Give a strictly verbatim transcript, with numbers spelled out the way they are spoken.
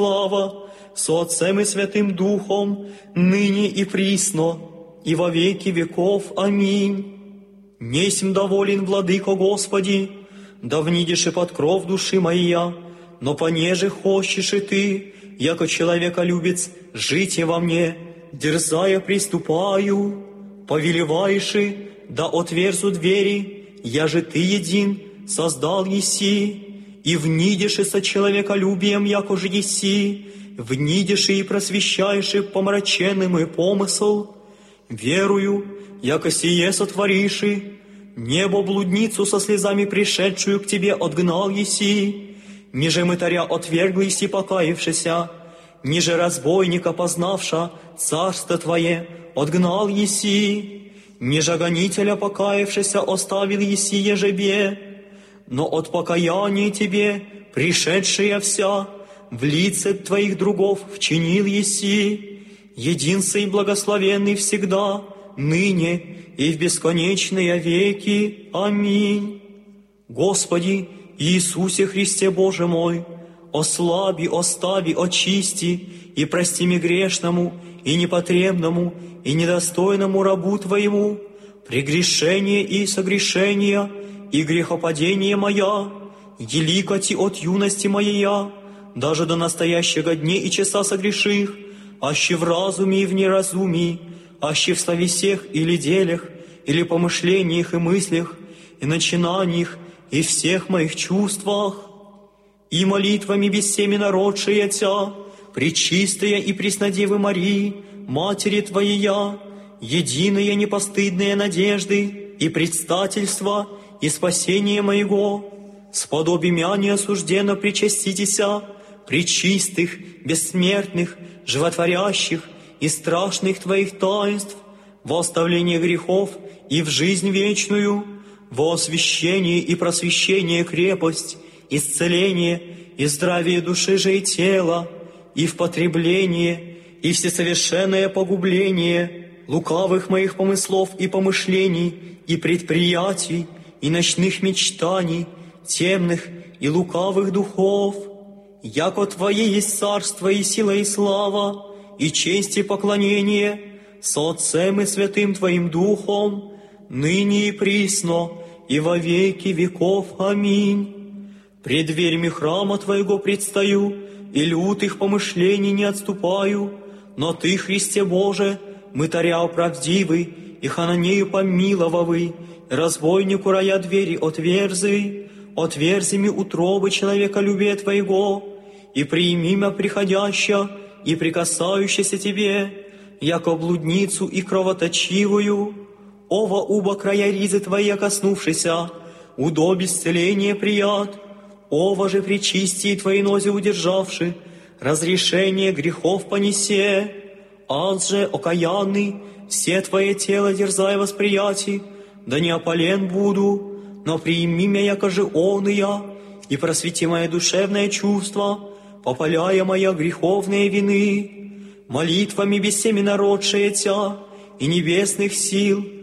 слава, со Отцем и Святым Духом, ныне и присно, и во веки веков. Аминь. Несем доволен, Владыко Господи, да внидишь и под кров души моя, но понеже хочешь и Ты, яко человеколюбец, жить и во мне, дерзая приступаю, повелеваешь и, да отверзу двери, я же Ты един создал еси, и внидишь и со человеколюбием, яко же еси, внидишь и просвещаешь и помраченным и помысл, верую, яко сие сотворишь и, небо блудницу со слезами пришедшую к Тебе отгнал еси, ниже мытаря отвергл еси покаявшися, ниже разбойника познавша царство Твое отгнал еси, ниже гонителя покаявшися оставил еси ежебе, но от покаяния Тебе, пришедшая вся, в лице Твоих другов вчинил еси, единственный благословенный всегда, ныне и в бесконечные веки. Аминь. Господи Иисусе Христе Боже мой, ослаби, остави, очисти и прости мне грешному и непотребному и недостойному рабу Твоему прегрешение и согрешения и грехопадение моя, еликоти от юности моя, даже до настоящего дня и часа согреших, аще в разуме и в неразумии, аще в слове всех или делях, или помышлениях и мыслях, и начинаниях, и всех моих чувствах, и молитвами без всеми народшая Тя, пречистая и преснодевы Марии, Матери Твоя, единая непостыдная надежды и предстательства и спасения моего, сподоби мя неосужденно причаститеся, пречистых, бессмертных, животворящих и страшных Твоих таинств, во оставление грехов и в жизнь вечную, во освящение и просвещение крепость, исцеление и здравие души же и тела, и в потребление, и всесовершенное погубление лукавых моих помыслов и помышлений, и предприятий, и ночных мечтаний, темных и лукавых духов, яко Твое есть царство и сила и слава, и честь и поклонение со Отцем и Святым Твоим Духом, ныне и присно, и во веки веков. Аминь. Пред дверями храма Твоего предстаю, и лютых помышлений не отступаю, но Ты, Христе Боже, мытаря правдивый, и хананею помиловавый, разбойнику рая двери отверзы, отверзими утробы человеколюбия Твоего, и приими мя приходяща и прикасающаяся Тебе, яко блудницу и кровоточивую, ова уба края ризы Твоя коснувшися, удобь исцеления прият, ова же причистие Твоей нозе удержавши, разрешение грехов понесе, аз же окаянный, все Твое тело дерзая восприятий, да не опален буду, но приими мя яко же он и я, и просвети мое душевное чувство, попаляя моя греховные вины, молитвами без всеми народшая Тя и небесных сил,